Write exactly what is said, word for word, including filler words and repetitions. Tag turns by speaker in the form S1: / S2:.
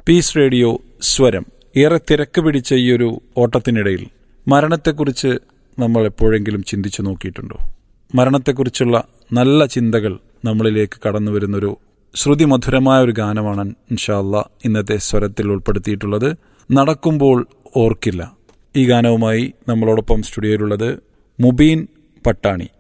S1: Piece radio സ്വരം. ഏറെ തിരക്ക് പിടിച്ച ഈ ഒരു ഓട്ടത്തിനിടയിൽ മരണത്തെക്കുറിച്ച് നമ്മൾ എപ്പോഴെങ്കിലും ചിന്തിച്ചു നോക്കിയിട്ടുണ്ടോ? മരണത്തെക്കുറിച്ചുള്ള നല്ല ചിന്തകൾ നമ്മളിലേക്ക് കടന്നു വരുന്നൊരു ശ്രുതിമധുരമായ ഒരു ഗാനമാണ് ഇൻഷാ അല്ലാ ഇന്നത്തെ സ്വരത്തിൽ ഉൾപ്പെടുത്തിയിട്ടുള്ളത്. നടക്കുമ്പോൾ ഓർക്കില്ല. ഈ ഗാനവുമായി നമ്മളോടൊപ്പം സ്റ്റുഡിയോയിലുള്ളത് മുബീൻ പട്ടാണി.